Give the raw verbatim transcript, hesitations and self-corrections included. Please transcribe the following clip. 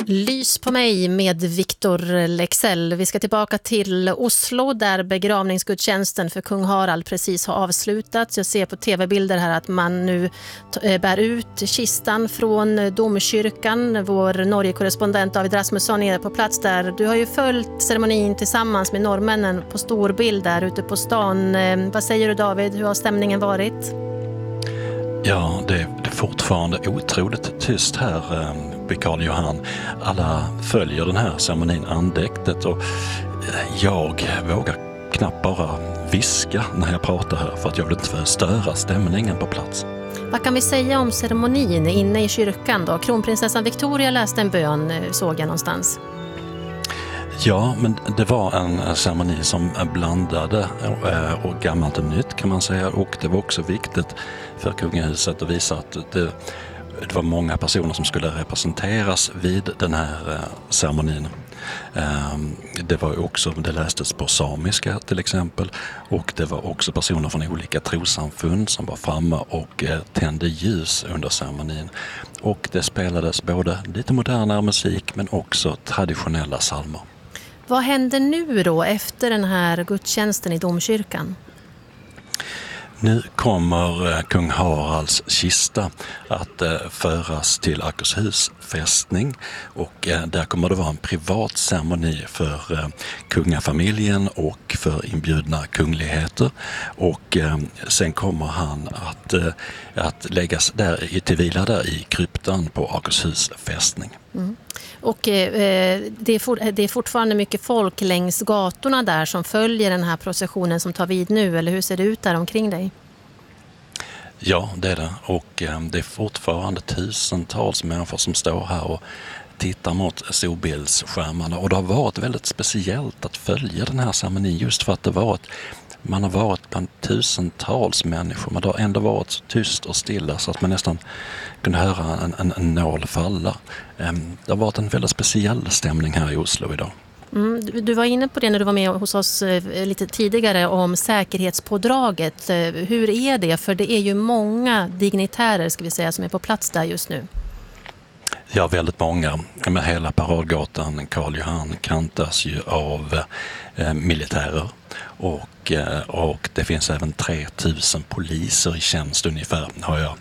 Lys på mig med Victor Leksell. Vi ska tillbaka till Oslo där begravningsgudstjänsten för kung Harald precis har avslutats. Jag ser på tv-bilder här att man nu bär ut kistan från domkyrkan. Vår Norge-korrespondent David Rasmusson är på plats där. Du har ju följt ceremonin tillsammans med norrmännen på storbild där ute på stan. Vad säger du, David? Hur har stämningen varit? Ja, det är fortfarande otroligt tyst här vid Karl Johan. Alla följer den här ceremonin andäktet och jag vågar knappt bara viska när jag pratar här för att jag vill inte störa stämningen på plats. Vad kan vi säga om ceremonin inne i kyrkan då? Kronprinsessan Victoria läste en bön, såg jag någonstans. Ja, men det var en ceremoni som blandade och gammalt och nytt kan man säga, och det var också viktigt för kungahuset att visa att det, det var många personer som skulle representeras vid den här ceremonin. Det var också, det lästes på samiska till exempel, och det var också personer från olika trossamfund som var framme och tände ljus under ceremonin. Och det spelades både lite modernare musik men också traditionella psalmer. Vad händer nu då efter den här gudstjänsten i domkyrkan? Nu kommer kung Haralds kista att föras till Akershus fästning och där kommer det vara en privat ceremoni för kungafamiljen och för inbjudna kungligheter, och sen kommer han att, att läggas där, till vila där i kryptan på Akershus fästning. Mm. Och eh, det, är for, det är fortfarande mycket folk längs gatorna där som följer den här processionen som tar vid nu, eller hur ser det ut där omkring dig? Ja, det är det, och eh, det är fortfarande tusentals människor som står här och tittar mot storbildsskärmarna, och det har varit väldigt speciellt att följa den här ceremonin just för att det varit, man har varit bland tusentals människor, men det har ändå varit så tyst och stilla så att man nästan kunde höra en, en, en nål falla. Det har varit en väldigt speciell stämning här i Oslo idag. Mm, du, du var inne på det när du var med hos oss eh, lite tidigare om säkerhetspådraget. Eh, hur är det? För det är ju många dignitärer ska vi säga som är på plats där just nu. Ja, väldigt många. Med hela paradgatan Karl Johan kantas ju av eh, militärer och, eh, och det finns även tre tusen poliser i tjänst ungefär, har jag